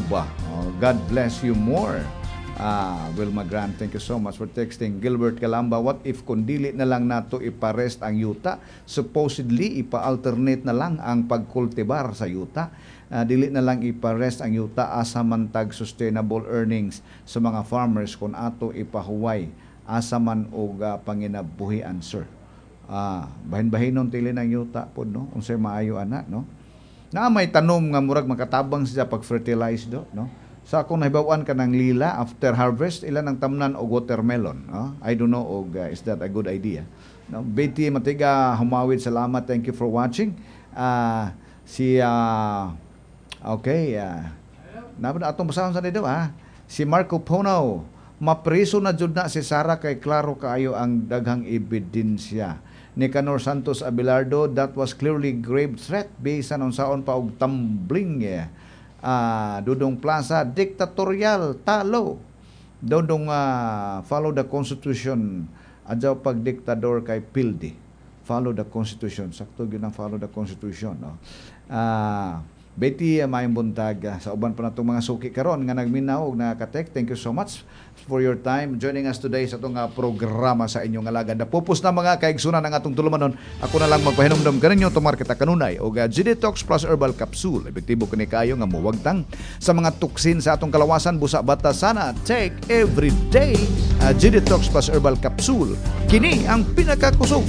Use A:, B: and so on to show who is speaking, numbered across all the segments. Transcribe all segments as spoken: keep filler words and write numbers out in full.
A: ba? Oh, God bless you more. Ah, Wilma Grant, thank you so much for texting. Gilbert Calamba, what if kung dili na lang nato iparest ang yuta? Supposedly, ipa-alternate na lang ang pagkultibar sa yuta. Uh, dili na lang iparest ang yuta asa man tag sustainable earnings sa mga farmers kung ato ipahuway asa man og uh, panginabuhian, sir. Ah, bahin-bahinon tili ng yuta pod, no? Unsay maayo ana, no? Na may tanom nga murag makatabang siya pag fertilize do, no? Sa akong nahibawan ka ng lila after harvest, ilan ang tamnan o watermelon. No? I don't know, og, uh, is that a good idea? No? Betty Matiga, humawid, salamat. Thank you for watching. Uh, si, uh, okay, uh, na atong basahon sa dito, ha? Si Marco Pono, mapriso na jud na si Sara kay klaro kaayo ang daghang ebidensya. Nicanor Santos Abelardo, that was clearly grave threat based on saon pa og tumbling, yeah. Uh, Dudong Plaza, dictatorial, talo. Dudong uh, follow the Constitution. Adyaw pag diktador kay Pildi. Follow the Constitution. Sakto yun ang follow the Constitution. No? Uh, Betty, uh, mayong buntag uh, sa uban pa na itong mga suki karon nga nagminaw og nakatek. Thank you so much for your time joining us today sa itong uh, programa sa inyong alagad. Napupos na mga kaigsunan ng atong tulumanon. Ako na lang magpahinumdum kaninyo tumar kita kanunay o uh, G D Tox Plus Herbal Capsule. Epektibo kini kayo nga muwagtang sa mga tuksin sa atong kalawasan busa bata sana. Take every day uh, G D Tox Plus Herbal Capsule. Kini ang pinakakusog.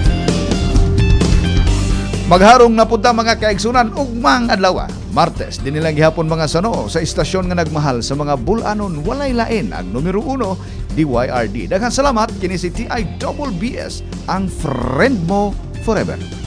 A: Magharong na punta mga kaigsunan ugmang adlaw. Martes, din nilang gihapon mga sano sa istasyon nga nagmahal sa mga bulanon walay lain ang numero uno, D Y R D. Daghang salamat kini si T I B B S, ang friend mo forever.